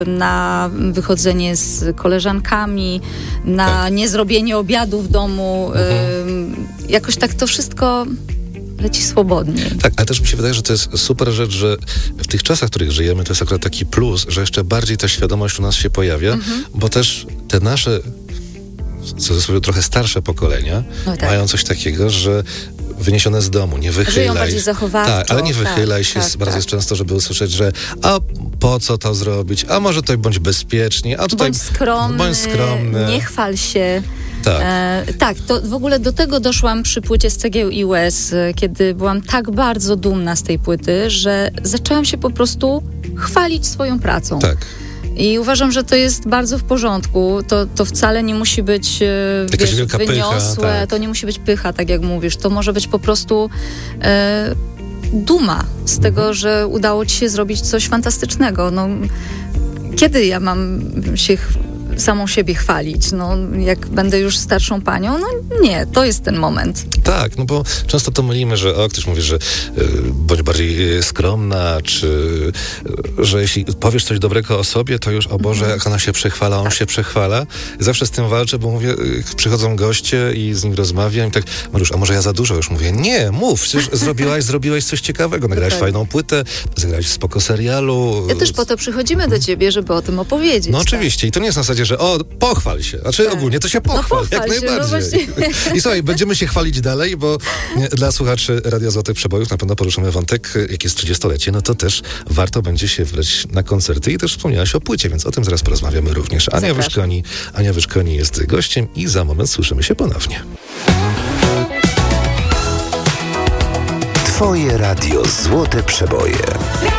na wychodzenie z koleżankami, na niezrobienie obiadu w domu. Jakoś tak to wszystko leci swobodnie. Tak, ale też mi się wydaje, że to jest super rzecz, że w tych czasach, w których żyjemy, to jest akurat taki plus, że jeszcze bardziej ta świadomość u nas się pojawia, bo też te nasze, w cudzysłowie, trochę starsze pokolenia mają coś takiego, że wyniesione z domu, nie wychylaj. Żyją bardziej zachowawczo. Tak, ale nie wychylaj się bardzo jest często, żeby usłyszeć, że a po co to zrobić, a może tutaj bądź bezpieczniej, a tutaj bądź skromny, nie chwal się. Tak. Tak, to w ogóle do tego doszłam przy płycie z Cegieł i Łez, kiedy byłam tak bardzo dumna z tej płyty, że zaczęłam się po prostu chwalić swoją pracą. Tak. I uważam, że to jest bardzo w porządku. To wcale nie musi być wyniosłe, pycha, tak. To nie musi być pycha, tak jak mówisz. To może być po prostu duma z tego, że udało ci się zrobić coś fantastycznego. No, kiedy ja mam się samą siebie chwalić? No, jak będę już starszą panią? No nie, to jest ten moment. Tak, no bo często to mylimy, że ktoś mówi, że bądź bardziej skromna, czy że jeśli powiesz coś dobrego o sobie, to już, o Boże, jak ona się przechwala, on się przechwala. Zawsze z tym walczę, bo mówię, przychodzą goście i z nim rozmawiam i tak, Mariusz, a może ja za dużo już mówię? Nie, mów, przecież zrobiłaś coś ciekawego, nagrałaś fajną płytę, zagrałaś spoko serialu. Ja też po to przychodzimy do ciebie, żeby o tym opowiedzieć. No oczywiście, i to nie jest na zasadzie, że pochwal się, znaczy ogólnie to się pochwal, jak najbardziej. I słuchaj, będziemy się chwalić dalej, bo dla słuchaczy Radia Złotych Przebojów na pewno poruszymy wątek, jak jest 30-lecie, no to też warto będzie się wybrać na koncerty i też wspomniałaś o płycie, więc o tym zaraz porozmawiamy również. Ania Wyszkoni jest gościem i za moment słyszymy się ponownie. Twoje radio Złote Przeboje.